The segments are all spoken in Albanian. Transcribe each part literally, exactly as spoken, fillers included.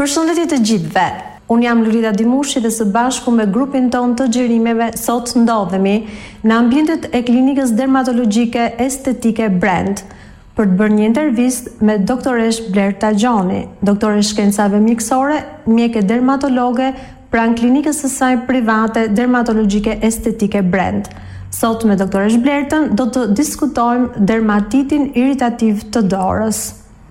Përshëndetje të gjithëve. Unë jam Lurida Dimushi dhe së bashku me grupin ton të xhirimeve sot ndodhemi në ambientet e klinikës dermatologjike estetike Brand për të bërë një intervistë me doktoresh Blerta Gjoni, doktore shkencave mjekësore, mjeke dermatologe pranë klinikës së saj private dermatologjike estetike Brand. Sot me doktoresh Blertën do të diskutojmë dermatitin iritativ të dorës.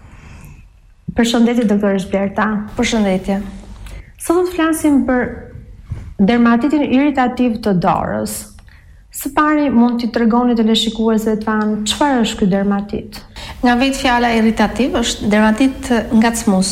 Përshëndetje doktoresh Blerta. Përshëndetje. Sot do të flasim për dermatitin iritativ të dorës. Së pari mund t'i tregoni teleshikuesve tanë çfarë është ky dermatit? Nga vetë fjala iritativ është dermatit ngacmues.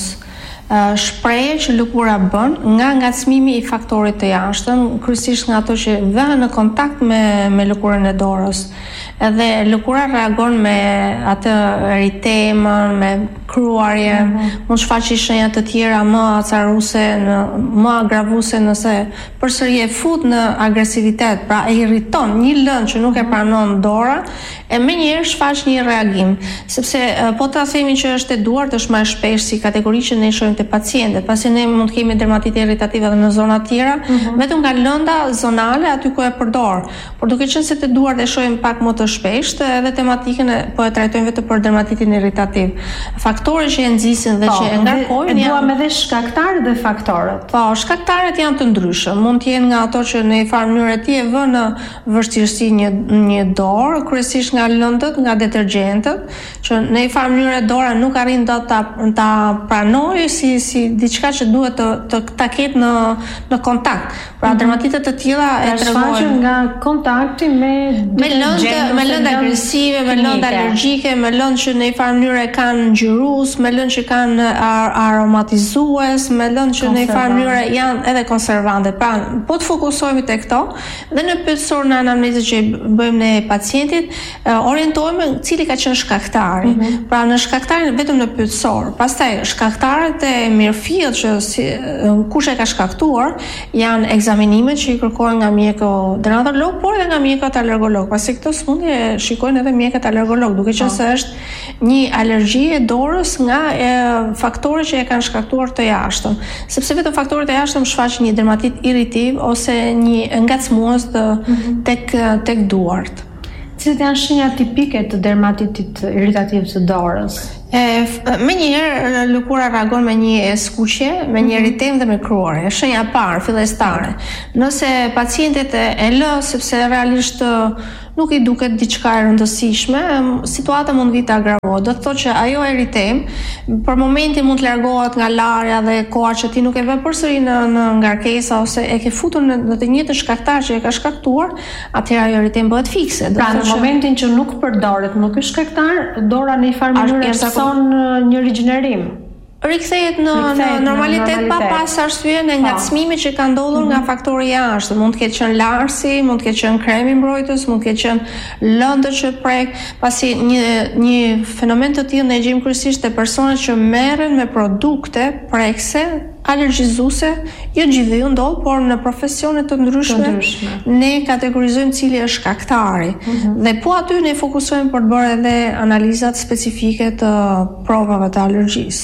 Shprehje që lëkura bën nga ngacmimi i faktorit të jashtëm, kryesisht nga ato që vënë në kontakt me me lëkurën e dorës. Edhe lëkura reagon me atë eritemën, me kruarje, mm -hmm. mund shfaqë shenja të tjera më acaruese, në, më agravuese nëse përsëri e fut në agresivitet, pra e irriton një lëndë që nuk e pranon dora, e menjëherë shfaq një reagim, sepse po ta themi që është e duart, është më e shpesh si kategori që ne shohim te pacientët, pasi ne mund të kemi dermatitë irritative edhe në zona të tjera, mm -hmm. vetëm nga lënda zonale aty ku e përdor. Por duke qenë se te duart e shohim pak më të shpesht, edhe tematikën e, po e trajtojmë vetëm për dermatitin irritativ. Faktorët që e nxisin dhe po, që e ngarkojnë, e duam edhe shkaktarët dhe faktorët. Po, shkaktarët janë të ndryshëm. Mund të jenë nga ato që në një farë mënyrë ti e vën në vështirësi një një dorë, kryesisht nga lëndët, nga detergjentët, që në një farë mënyrë dora nuk arrin dot ta ta pranojë si si diçka që duhet të të ta ketë në në kontakt. Pra mm -hmm. dermatitet të tilla e tregojnë nga kontakti me me lëndë, me lëndë agresive, me lëndë alergjike, me lëndë që në një farë mënyrë kanë ngjyrus, me lëndë që kanë ar aromatizues, me lëndë që në një farë mënyrë janë edhe konservante. Pra, po të fokusohemi te këto dhe në pyetësor në anamnezë që bëjmë ne pacientit, orientohemi cili ka qenë shkaktari. Mm -hmm. Pra në shkaktarin vetëm në pyetësor. Pastaj shkaktarët e mirëfillt që si, kush e ka shkaktuar janë ekzaminimet që i kërkojnë nga mjeku dermatolog, por edhe nga mjekët alergolog. Pasi këto sëmundje shikojnë edhe mjekët alergolog, duke qenë se është një alergji e dorës nga e, faktorët që e kanë shkaktuar të jashtëm. Sepse vetëm faktorët e jashtëm shfaqin një dermatit irritiv ose një ngacmues të mm -hmm. tek tek duart. Cilat janë shenja tipike të dermatitit irritativ të dorës? E, me njëherë lëkura reagon me një skuqje, me një eritem dhe me kruarje. Shenja parë, fillestare. Nëse pacientet e, e lë sepse realisht nuk i duket diçka e rëndësishme, situata mund vi të agravohet. Do të thotë që ajo eritem për momentin mund të largohet nga larja dhe koha që ti nuk e vë përsëri në, në ngarkesa ose e ke futur në, në të njëjtën shkaktar që e ka shkaktuar, atëherë ajo eritem bëhet fikse. Pra në momentin që nuk përdoret nuk është shkaktar, dora në një farë mënyrë son një rigjenerim. Rikthehet në, në normalitet pa pas arsye në ngacmimet që kanë ndodhur nga faktori jashtë. Mund të ketë qenë larsi, mund të ketë qenë kremi mbrojtës, mund të ketë qenë lëndë që prek, pasi një një fenomen të tillë ne e gjejmë kryesisht te personat që merren me produkte prekse alergjizuese, jo gjithë ndodh, por në profesione të ndryshme, të ndryshme. Ne kategorizojmë cili është shkaktari. Mm -hmm. Dhe po aty ne fokusohemi për të bërë edhe analizat specifike të provave të alergjisë.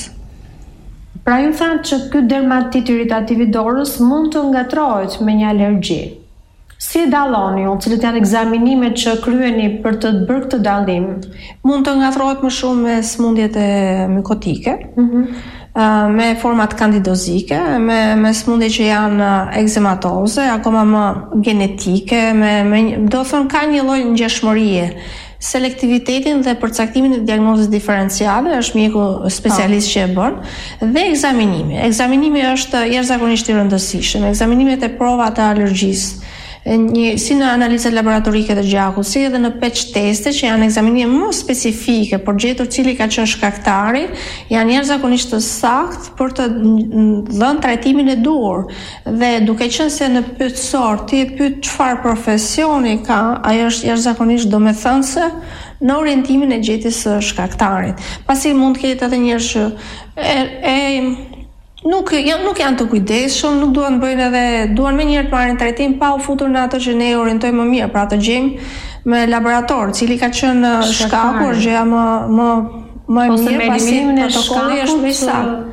Pra ju thanë që ky dermatit irritativ i dorës mund të ngatrohet me një alergji. Si e dalloni ju, cilët janë ekzaminimet që kryeni për të bërë këtë dallim? Mund të ngatrohet më shumë me sëmundjet e mikotike, mm -hmm. me format kandidozike, me, me sëmundje që janë ekzematoze, akoma më genetike, me, me, do thonë ka një lloj ngjashmërie. Selektivitetin dhe përcaktimin e diagnozës diferenciale është mjeku specialist që e bën, dhe ekzaminimi. Ekzaminimi është jashtëzakonisht i rëndësishëm. Ekzaminimet e prova të alergjisë, një, si në analizat laboratorike të gjakut, si edhe në patch teste që janë ekzaminime më specifike për gjetur cili ka qenë shkaktari, janë jashtëzakonisht të saktë për të dhënë trajtimin e duhur. Dhe duke qenë se në pyetësor ti e pyet çfarë profesioni ka, ajo është jashtëzakonisht domethënëse në orientimin e gjetjes së shkaktarit. Pasi mund të ketë edhe njerëz që e, e Nuk, nuk janë të kujdesshëm, nuk duan të bëjnë edhe, duan me njëherë të marrin trajtim pa u futur në ato që ne orientojmë më mirë, pra të gjejmë me laborator, cili ka qenë shkaku, është gjëja më më më e mirë, pasi protokolli është më i saktë.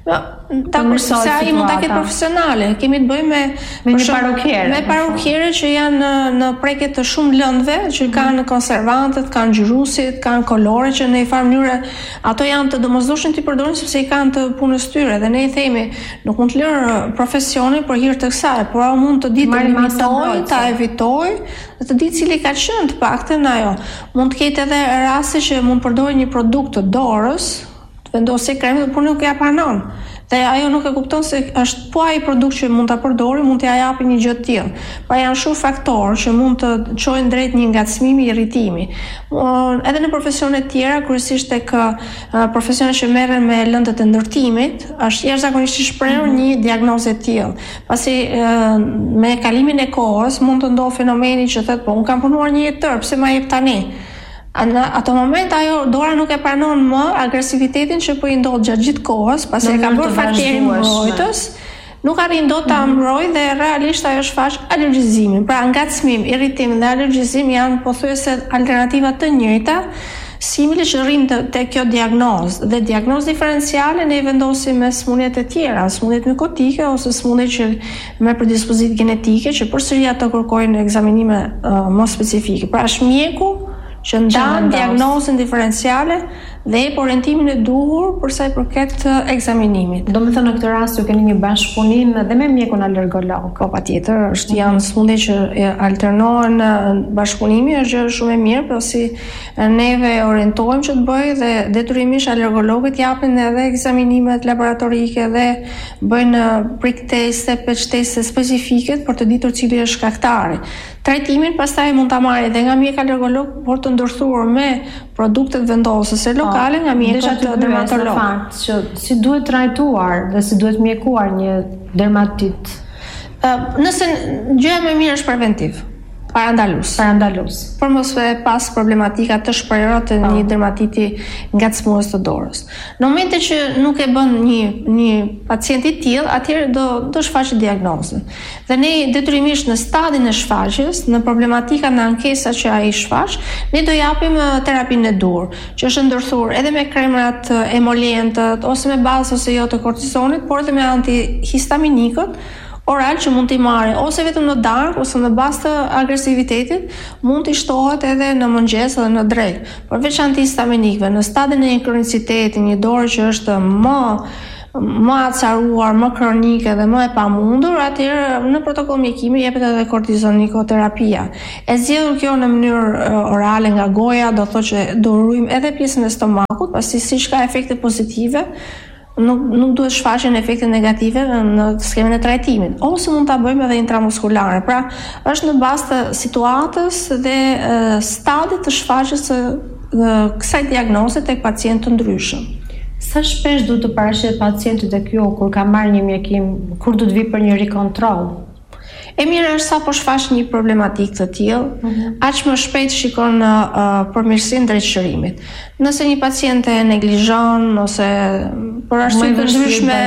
Dakor, se ai mund ta ketë profesionale, kemi të bëjmë me me një parukere. Me parukere që janë në, në prekje të shumë lëndëve, që kanë konservantët, kanë ngjyrusit, kanë kolore që në një farë mënyrë ato janë të domosdoshme ti përdorin sepse i kanë të punës tyre dhe ne i themi nuk mund të lërë profesionin për hir të kësaj, por ajo mund të ditë të limitoj, ta evitoj, dhe të ditë cili ka qenë të paktën ajo. Mund të ketë edhe raste që mund përdorë një produkt të dorës, të vendosë kremën, por nuk ja pranon. Dhe ajo nuk e kupton se është po ai produkt që mund ta përdori, mund t'ia japi një gjë të tillë. Pra janë shumë faktorë që mund të çojnë drejt një ngacmimi, irritimi. Uh, edhe në profesione të tjera, kryesisht tek uh, profesionet që merren me lëndët e ndërtimit, është jashtëzakonisht i shprehur një diagnozë e tillë. Pasi uh, me kalimin e kohës mund të ndodhë fenomeni që thotë, po un kam punuar një jetë tërë, pse ma jep tani? Në ato moment ajo dora nuk e pranon më agresivitetin që po i ndodh gjatë gjithë kohës, pasi e ka bërë faktorin mbrojtës, nuk arrin dot ta mbrojë dhe realisht ajo shfaq alergjizimin. Pra ngacmim, irritim dhe alergjizim janë pothuajse alternativa të njëjta, simile që rrin te, te kjo diagnozë. Dhe diagnozë diferenciale ne i vendosim me sëmundjet e tjera, sëmundjet mikotike ose sëmundjet që me predispozitë genetike, që përsëri ato kërkojnë ekzaminime uh, më specifike. Pra është mjeku që ndan diagnozën diferenciale dhe e orientimin e duhur për sa i përket ekzaminimit. Do të thënë në këtë rast ju keni një bashkëpunim edhe me mjekun alergolog. Po patjetër, është mm-hmm. janë sëmundje që alternohen bashkëpunimi, është gjë shumë e mirë, por si neve orientojmë që të bëjë dhe detyrimisht alergologët japin edhe ekzaminimet laboratorike dhe bëjnë prick teste, patch teste specifike për të ditur cili është shkaktari. Trajtimin pastaj mund ta marrë edhe nga mjek alergolog, por të ndërthuar me produktet vendosëse lokale nga mjekët dermatolog. Fakt që si duhet trajtuar dhe si duhet mjekuar një dermatit. Uh, nëse gjëja më e mirë është preventiv. Parandalus. Parandalus. Për mos e pas problematika të shprehura të një dermatiti ngacmues të dorës. Në momentin që nuk e bën një një pacient i tillë, atëherë do do shfaqet diagnozën. Dhe ne detyrimisht në stadin e shfaqjes, në problematika në ankesa që ai shfaq, ne do japim terapinë e dur, që është ndërthur edhe me kremrat emolientët ose me bazë ose jo të kortizonit, por edhe me antihistaminikët oral që mund t'i marrë ose vetëm në darkë ose në bazë të agresivitetit, mund t'i shtohet edhe në mëngjes dhe në drekë. Përveç antihistaminikëve, në stadin e kronicitetit, një dorë që është më më acaruar, më kronike dhe më e pamundur, atëherë në protokoll mjekimi jepet edhe kortizonikoterapi. E zgjedhur kjo në mënyrë orale nga goja, do thotë që do ruajmë edhe pjesën e stomakut, pasi siç ka efekte pozitive, nuk nuk duhet shfaqen efekte negative në skemen e trajtimit. Ose mund ta bëjmë edhe intramuskulare. Pra, është në bazë të situatës dhe uh, stadit të shfaqjes së uh, kësaj diagnoze tek pacientë të ndryshëm. Sa shpesh duhet të paraqet pacienti tek ju kur ka marrë një mjekim, kur duhet vi për një rikontroll? E mirë është sa po shfaq një problematik të tillë, mm-hmm. aq më shpejt shikon uh, përmirësim drejt shërimit. Nëse një pacient e neglizhon ose për arsye të ndryshme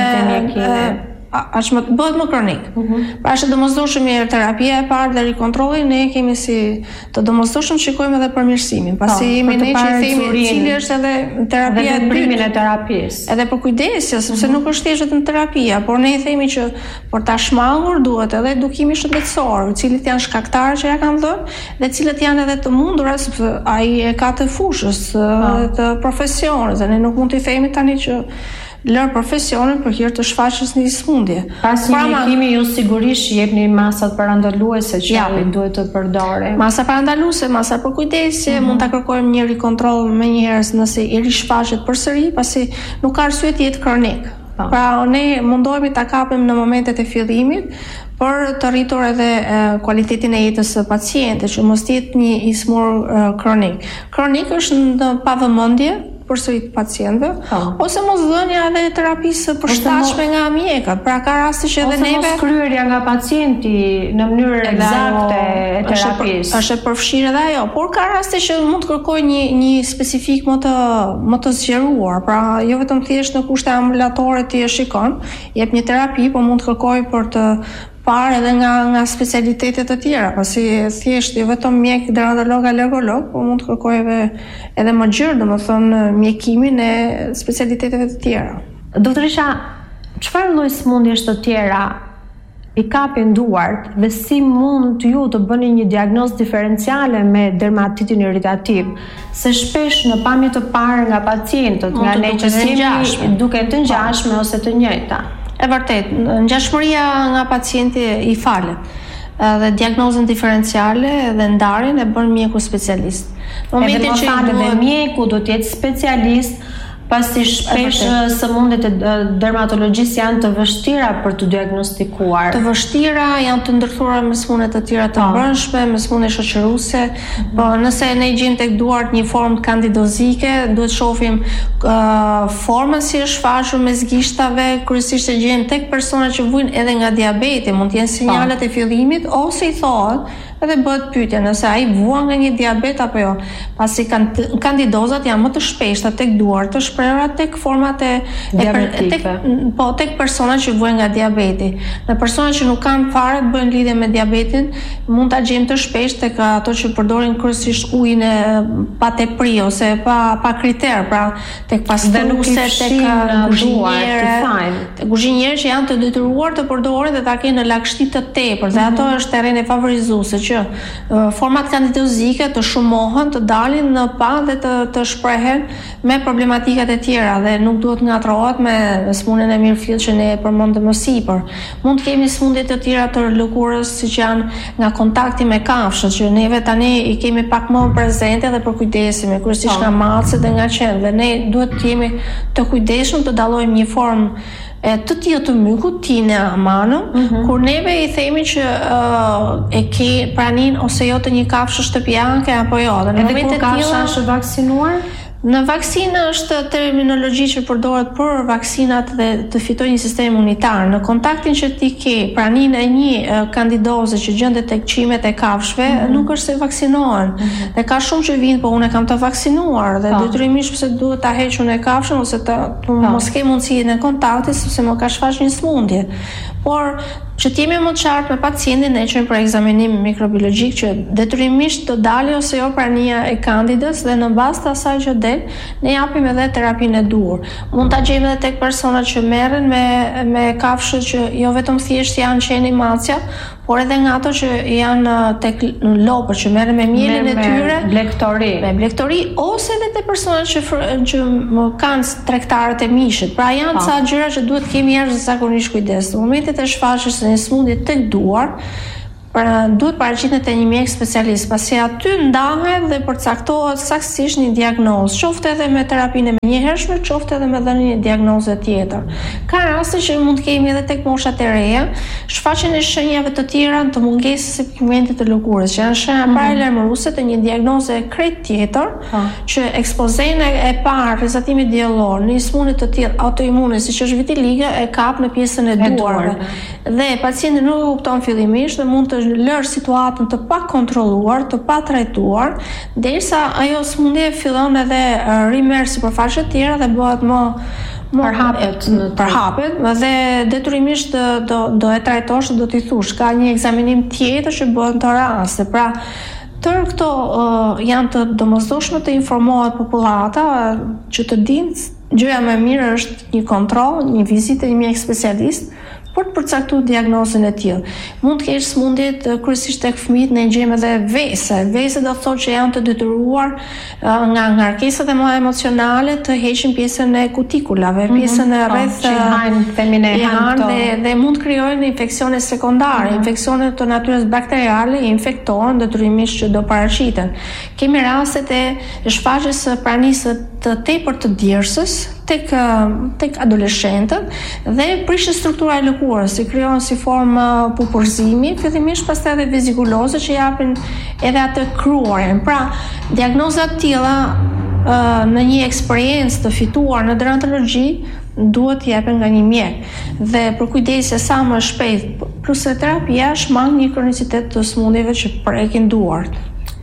aq më bëhet më kronik. Mm-hmm. Pra është domosdoshme mirë terapia e parë dhe rikontrolli, ne kemi si të domosdoshëm shikojmë edhe përmirësimin. Pasi jemi ne që themi cili është edhe terapia e dytë e terapisë. Edhe për kujdesja, sepse mm-hmm. nuk është thjesht vetëm terapia, por ne i themi që për ta shmangur duhet edhe edukimi shëndetësor, cilët janë shkaktarë që ja kanë dhënë dhe cilët janë edhe të mundura, sepse ai e ka të fushës, ah. të profesionit, dhe ne nuk mund t'i themi tani që lër profesionin për hir të shfaqjes në një sëmundje. Pas një mjekimi ju sigurisht jepni masat parandaluese që ai duhet të përdorë. Masa parandaluese, masa për kujdesje, mm-hmm. mund ta kërkojmë një rikontroll më një herë nëse i rishfaqet përsëri, pasi nuk ka arsye të jetë kronik. Pa. Pra ne mundohemi ta kapim në momentet e fillimit për të rritur edhe e, kualitetin e jetës së pacientit, që mos jetë një i smur e, kronik. Kronik është në pavëmendje përsëri të pacientëve, oh. ose mos dhënia edhe terapisë përshtatshme nga mjekët. Pra ka raste që edhe neve ose mos kryerja nga pacienti në mënyrë eksakte e terapisë. Është e përfshirë edhe ajo, por ka raste që mund të kërkojë një një specifik më të më të zgjeruar. Pra jo vetëm thjesht në kushte ambulatore ti e shikon, jep një terapi, por mund të kërkojë për të parë edhe nga nga specialitetet të tjera, pasi thjesht jo vetëm mjek dermatolog alergolog, por mund të kërkojë edhe, edhe më gjerë, domethënë mjekimin e specialiteteve të tjera. Doktoresha, çfarë lloj sëmundjesh të tjera i kapin duart dhe si mund ju të bëni një diagnozë diferenciale me dermatitin irritativ, se shpesh në pamje të parë nga pacientët, nga ne që jemi duke të ngjashme ose të njëjta. E vërtet, ngjashmëria nga pacienti i falet. Dhe diagnozën diferenciale dhe ndarjen e bën mjeku specialist. Në momentin që i duhet mjeku do të jetë specialist, pasi shpesh sëmundjet e dermatologjisë janë të vështira për të diagnostikuar. Të vështira, janë të ndërthura me sëmundje të tjera të brendshme, me sëmundje shoqëruese. Po nëse ne gjejmë tek duart një formë kandidozike, duhet shohim uh, formën si është shfaqur mes gishtave, kryesisht e gjejmë tek persona që vujnë edhe nga diabeti, mund të jenë sinjalet e fillimit ose i thohet edhe bëhet pyetje nëse ai vua nga një diabet apo jo. Pasi kandidozat janë më të shpeshta tek duart, të shprehura tek format e diabetike. Po tek persona që vujnë nga diabeti. Në persona që nuk kanë fare të bëjnë lidhje me diabetin, mund ta gjejmë të shpeshtë tek ato që përdorin kryesisht ujin e pa tepri ose pa pa kriter, pra tek pastruese, tek kuzhinierë, tek kuzhinierë që janë të detyruar të përdorin dhe ta kenë në lagështi të tepër, dhe ato është terreni favorizuese që uh, format kandidozike të shumohen, të dalin në pa dhe të, të shprehen me problematikat e tjera dhe nuk duhet ngatrohet me sëmundjen e mirëfillt që ne e përmendëm më sipër. Mund të kemi sëmundje të tjera të lëkurës siç janë nga kontakti me kafshët, që neve tani i kemi pak më prezente dhe përkujdesemi, kryesisht nga macet dhe nga qenë, dhe ne duhet të jemi të kujdesshëm të dallojmë një formë e të tillë të mykut tine amano, mm-hmm. kur neve i themi që uh, e ke pranin ose jo të një kafshë shtëpiake apo jo. Dhe në edhe kur kafsha është vaksinuar? Në vaksinë është terminologji që përdoret për vaksinat dhe të fitojë një sistem imunitar. Në kontaktin që ti ke praninë e një uh, kandidoze që gjendet tek qimet e kafshëve, mm-hmm. nuk është se vaksinohen. Mm-hmm. Dhe ka shumë që vinë, po unë kam të vaksinuar dhe detyrimisht pse duhet ta heq unë kafshën ose të, të mos ke mundësi në kontakti sepse më ka shfaq një sëmundje. Por që të jemi më të qartë me pacientin, ne qojmë për ekzaminim mikrobiologjik që detyrimisht të dali ose jo prania e kandidës dhe në bazë të asaj që del, ne japim edhe terapinë e duhur. Mund ta gjejmë edhe tek persona që merren me me kafshë që jo vetëm thjesht janë qeni macja, por edhe nga ato që janë tek lopër që merren me mielin e tyre, me blektori, me blektori ose edhe te persona që që kanë tregtarët e mishit. Pra janë ca gjëra që duhet kemi jashtëzakonisht kujdes. Në momentet e shfaqjes së një sëmundje tek duar, pra duhet paraqitet te një mjek specialist, pasi aty ndahet dhe përcaktohet saktësisht një diagnozë, qoftë edhe me terapinë e njëhershme, qoftë edhe me dhënien e diagnoze tjetër. Ka raste që mund të kemi edhe tek moshat e reja shfaqjen e shenjave të tjera të mungesës së pigmentit të lëkurës, që janë shenja mm-hmm. paralajmëruese të një diagnoze krejt tjetër, ah. që ekspozenë e parë rizatimit diellor në një sëmundje të tillë autoimune siç është vitiligo e kap në pjesën e duarve. Dhe pacienti nuk e kupton fillimisht dhe mund të lërë situatën të pa kontrolluar, të pa trajtuar, derisa ajo sëmundje fillon edhe rimerr sipërfaqe të tjera dhe bëhet më përhapet në përhapet dhe detyrimisht do do e trajtosh, do t'i thush, ka një ekzaminim tjetër që bëhet në të raste. Pra, tërë këto uh, janë të domosdoshme të informohet popullata uh, që të dinë gjëja më e mirë është një kontroll, një vizitë e një mjek specialist për të përcaktuar diagnozën e tillë. Mund të kesh sëmundjet kryesisht tek fëmijët, ne gjejmë edhe vese. Vese do të thotë që janë të detyruar uh, nga ngarkesat e mëdha emocionale të heqin pjesën e kutikulave, mm-hmm. pjesën e rreth që hajnë femine hanë dhe, dhe mund të krijojnë infeksione sekondare, mm-hmm. infeksione të natyrës bakteriale, infektohen detyrimisht që do paraqiten. Kemi rastet e shfaqjes së pranisë të tepër të djersës tek tek adoleshentët dhe prishje struktura e lëkurës, si krijohen si formë pupurzimi, fillimisht pastaj edhe vezikuloze që japin edhe atë kruarin. Pra, diagnoza të tilla në një eksperiencë të fituar në dermatologji duhet të jepen nga një mjek dhe për kujdesje sa më shpejt, plus se terapia shmang një kronicitet të sëmundjeve që prekin duart.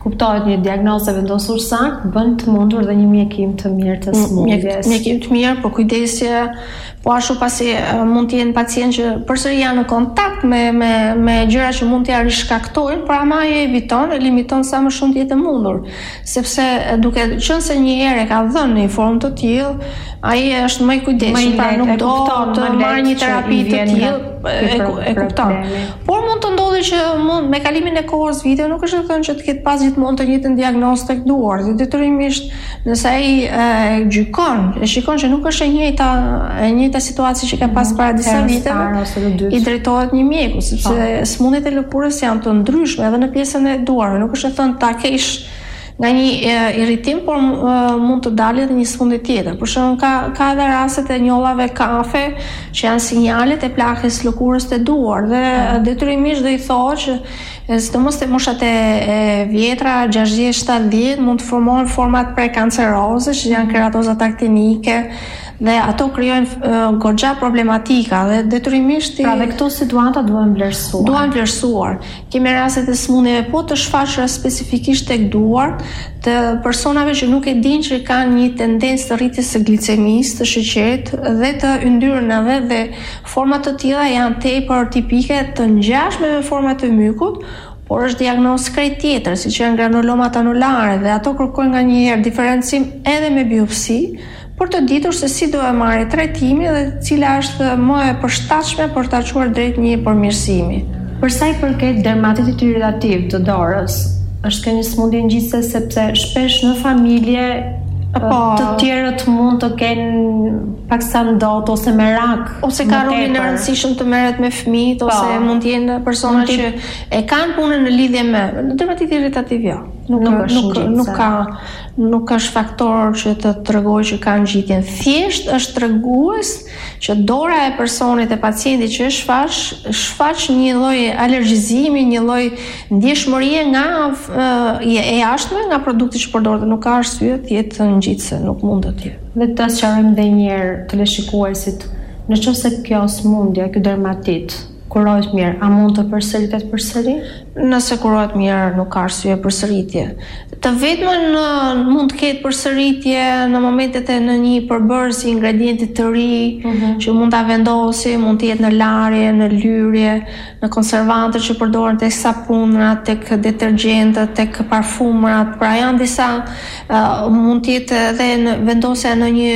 kuptohet një diagnozë vendosur saktë, bën të mundur dhe një mjekim të mirë të smundjes. Mjekim të mirë, por kujdesje, po ashtu pasi uh, mund të jenë pacient që përsëri janë në kontakt me me me gjëra që mund t'ia rishkaktojnë, por ama e eviton, e limiton sa më shumë të jetë mundur, sepse duke qenë se një herë ka dhënë në një formë të tillë, ai është më i kujdesshëm, pra nuk do të marrë një terapi të tillë, e, e kupton. Por mund të ndodhi që mund me kalimin e kohës vite nuk është e thënë që të ketë pas gjithmonë të njëjtën diagnozë tek duart. Detyrimisht nëse ai e gjykon, e shikon që nuk është e njëjta e njëjta situatë që ka pas para disa viteve, i drejtohet një mjeku, sepse smundjet e lëkurës janë të ndryshme edhe në pjesën e duarve. Nuk është e thënë ta kesh nga një e, irritim, por e, mund të dalë edhe një smundje tjetër. Për shembull, ka ka edhe rastet e njollave kafe që janë sinjalet e plakjes lëkurës të duar dhe detyrimisht do i thotë që sidomos te moshat e, e vjetra, gjashtëdhjetë shtatëdhjetë, mund të formohen format prekanceroze që janë keratozat aktinike dhe ato krijojnë uh, goxha problematika dhe detyrimisht pra dhe këto situata duhen vlerësuar. Duhen vlerësuar. Kemi raste të smundjeve po të shfaqura specifikisht tek duart të personave që nuk e dinë që kanë një tendencë të rritjes së glicemisë, të sheqerit dhe të yndyrnave dhe forma të tilla janë tepër tipike të ngjashme me format e mykut, por është diagnozë krejt tjetër, siç janë granulomat anulare dhe ato kërkojnë nganjëherë diferencim edhe me biopsi, për të ditur se si do e marrë trajtimi dhe cila është më e përshtatshme për ta çuar drejt një përmirësimi. Për sa i përket dermatitit irritativ të dorës, është kjo një smundje ngjitse sepse shpesh në familje po, të tjerët mund të kenë paksa ndot ose merak, ose ka rolin e rëndësishëm të merret me fëmijët, ose mund të jenë persona që e kanë punën në lidhje me dermatit irritativ, jo. Nuk, nuk, nuk, nuk ka nuk është faktor që të tregojë që ka ngjitjen. Thjesht është tregues që dora e personit e pacientit që është shfaq, shfaq një lloj alergjizimi, një lloj ndjeshmërie nga e, e jashtme nga produkti që përdoret, nuk ka arsye të jetë ngjitse, nuk mund të jetë. Dhe të sqarojmë edhe një herë teleshikuesit, nëse kjo smundje, ky dermatit kurohet mirë, a mund të përsëritet përsëri? Nëse kurohet mirë, nuk ka arsye përsëritje. Të vetmën mund të ketë përsëritje në momentet e në një përbërës i ingredientit të ri, uh-huh. që mund ta vendosi, mund të jetë në larje, në lyrje, në konservantët që përdoren tek sapunrat, tek detergjentët, tek parfumrat. Pra janë disa uh, mund të jetë edhe në vendosja në një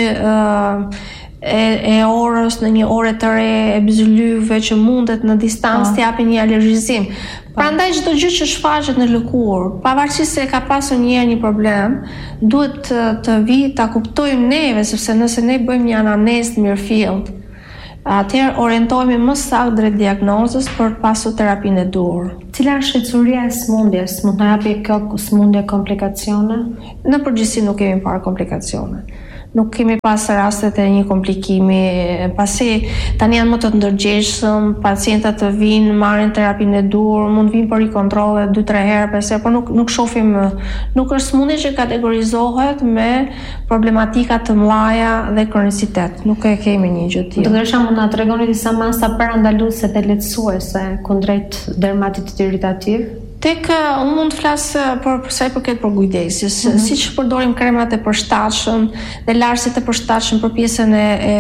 uh, E, e orës, në një ore të re, e byzylyve që mundet në distancë të japin një alergjizim. Prandaj çdo gjë që shfaqet në lëkurë, pavarësisht se ka pasur një herë një problem, duhet të, të vi ta kuptojmë neve, sepse nëse ne bëjmë një anamnezë të mirëfillt, atëherë orientohemi më saktë drejt diagnozës për të pasur terapinë e duhur. Cila është shqetësuria e smundjes? Mund të japi kjo smundje komplikacione? Në përgjithësi nuk kemi parë komplikacione. Nuk kemi pas rastet e një komplikimi, pasi tani janë më të ndërgjegjshëm, pacientët të vinë, marrin terapinë e duhur, mund vinë për kontrolle dy tre herë, pesë herë, por nuk nuk shohim, nuk është smundje që kategorizohet me problematika të mëdha dhe kronicitet. Nuk e kemi një gjë tillë. Doktorësha, mund na tregoni disa masa parandaluese dhe lehtësuese kundrejt dermatitit irritativ? Tek unë mund të flas për sa i përket për kujdesjes, mm-hmm. siç përdorim kremat e përshtatshëm dhe larësit e përshtatshëm për pjesën e, e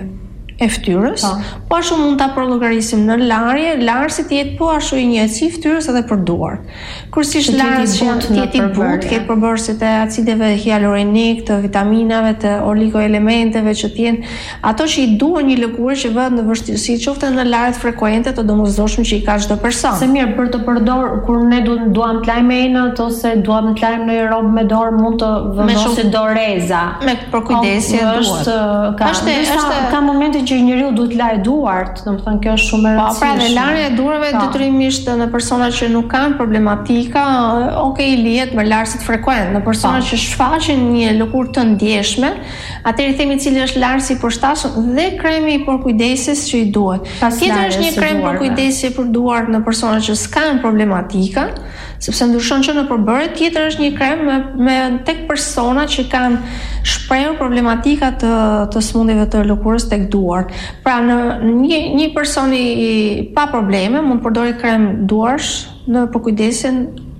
e fytyrës, po ashtu mund ta përllogarisim në larje, larësi të jetë po ashtu i njëjtë si fytyrës edhe për duart. Kurse larësi janë të jetë i butë, ketë përbërësit e acideve hialurinik, të vitaminave, të oligoelementeve që të jenë ato që i duan një lëkurë që vëhet në vështirësi, qoftë në larjet frekuente të domosdoshme që i ka çdo person. Se mirë, për të përdor kur ne duam duam të lajmë enët ose duam të lajmë në një rob me dorë, mund të vendosi doreza. Me për kujdesje duhet. Ka është ka momente që njeriu duhet lajë duart, domethënë kjo është shumë e rëndësishme. Po, pra dhe larja e duarve detyrimisht në persona që nuk kanë problematika, okay, lihet me larësit frekuent. Në persona që shfaqin një lëkurë të ndjeshme, atëherë themi cili është larësi i përshtatshëm dhe kremi i përkujdesjes që i duhet. Tjetër është një krem përkujdesje për duart në persona që s'kan problematika, sepse ndryshon që në përbërje. Tjetër është një krem me, me tek persona që kanë shprehur problematika të të smundjeve të lëkurës tek duart. Pra në një një person i pa probleme mund të përdorë krem duarsh në përkujdesjen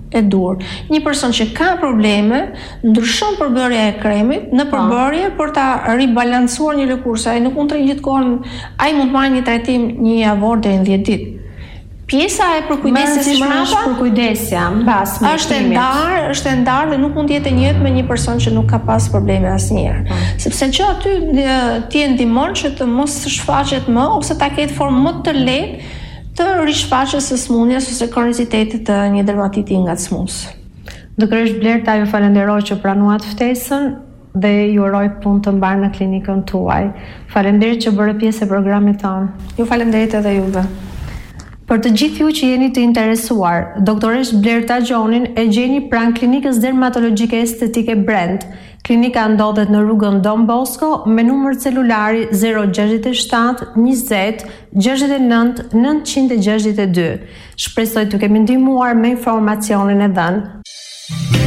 e dur. Një person që ka probleme, ndryshon përbërja e kremit në përbërje për ta ribalancuar një lëkurë, sa ai nuk mund të rrinë gjithkohon, ai mund të marrë një trajtim një javor deri në dhjetë ditë. Pjesa e përkujdesjes mbrapa, përkujdesja mbas është e ndarë, është e ndarë dhe nuk mund të jetë e njëjtë me një person që nuk ka pas probleme asnjëherë. Hmm. Sepse që aty ti e ndihmon që të mos shfaqet më ose ta ketë formë më të lehtë të rishfaqjes së smundjes ose kronicitetit të një dermatiti ngacmues. Doktoresh Blerta, ju falenderoj që pranuat ftesën dhe ju uroj punë të mbarë në klinikën tuaj. Faleminderit që bëre pjesë e programit tonë. Ju falenderit edhe juve. Për të gjithë ju që jeni të interesuar, doktoresh Blerta Gjonin e gjeni pranë klinikës dermatologjike estetike Brand. Klinika ndodhet në rrugën Don Bosco me numër celulari zero gjashtëdhjetë e shtatë njëzet gjashtëdhjetë e nëntë nëntëqind e gjashtëdhjetë e dy. Shpresoj të kemi ndihmuar me informacionin e dhënë.